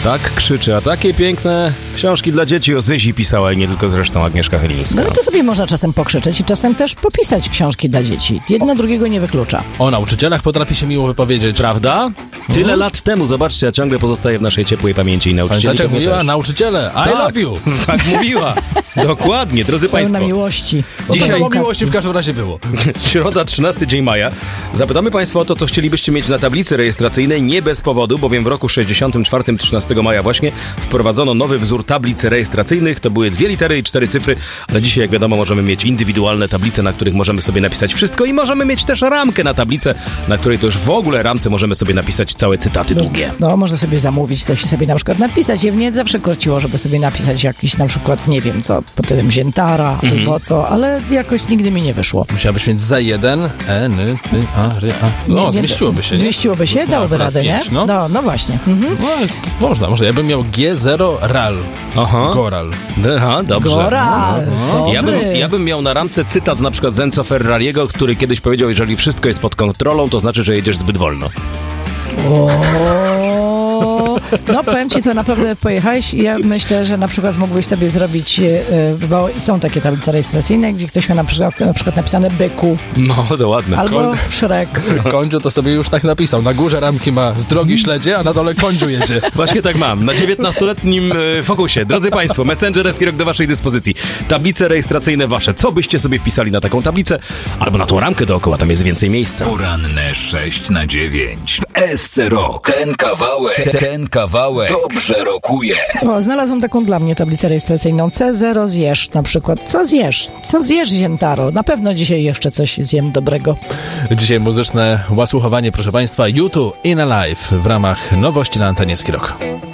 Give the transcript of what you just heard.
Tak krzyczy, a takie piękne książki dla dzieci o Zyzi pisała i nie tylko zresztą Agnieszka Chylińska. No to sobie można czasem pokrzyczeć i czasem też popisać książki dla dzieci. Jedno drugiego nie wyklucza. O nauczycielach potrafi się miło wypowiedzieć. Prawda? Tyle lat temu, zobaczcie, a ciągle pozostaje w naszej ciepłej pamięci i nauczycieli. Pamiętacie, jak mówiła? też. Nauczyciele, I love you. Tak mówiła. Dokładnie, drodzy Pełna Państwo. miłości. Dzisiaj- O miłości w każdym razie było. Środa, 13 dzień maja. Zapytamy Państwa o to, co chcielibyście mieć na tablicy rejestracyjnej, nie bez powodu, bowiem w roku 64, 13 maja właśnie, wprowadzono nowy wzór tablic rejestracyjnych. To były 2 litery i 4 cyfry, ale dzisiaj, jak wiadomo, możemy mieć indywidualne tablice, na których możemy sobie napisać wszystko i możemy mieć też ramkę na tablicę, na której to już w ogóle ramce możemy sobie napisać całe cytaty długie. No, można sobie zamówić coś i sobie na przykład napisać. Ja mnie zawsze korciło, żeby sobie napisać jakiś na przykład, nie wiem co, pod tytułem Ziętara albo co, ale jakoś nigdy mi nie wyszło. Musiałabyś mieć za jeden, ty, a, ry, a. No, zmieściłoby się, nie? Zmieściłoby się, dałoby radę, nie? 5, no. No właśnie. Mhm. No, można. Ja bym miał G0 RAL. Aha. Goral. Aha, dobrze. Goral. Ja bym miał na ramce cytat na przykład z Enzo Ferrariego, który kiedyś powiedział, jeżeli wszystko jest pod kontrolą, to znaczy, że jedziesz zbyt wolno. No powiem ci, to naprawdę pojechałeś i ja myślę, że na przykład mógłbyś sobie zrobić, bo są takie tablice rejestracyjne, gdzie ktoś ma na przykład napisane byku. No, to ładne. Albo Szrek. Kondziu to sobie już tak napisał. Na górze ramki ma z drogi śledzie, a na dole Kondziu jedzie. Właśnie tak mam. Na 19-letnim Focusie. Drodzy Państwo, Messengerski rok do Waszej dyspozycji. Tablice rejestracyjne Wasze. Co byście sobie wpisali na taką tablicę? Albo na tą ramkę dookoła, tam jest więcej miejsca. Poranne 6/9 w SC Rock. Ten kawałek dobrze rokuje. O, znalazłam taką dla mnie tablicę rejestracyjną. C0 zjesz na przykład. Co zjesz? Co zjesz, Ziętaro? Na pewno dzisiaj jeszcze coś zjem dobrego. Dzisiaj muzyczne łasłuchowanie, proszę Państwa, YouTube in Alive w ramach nowości na antenie Skirok.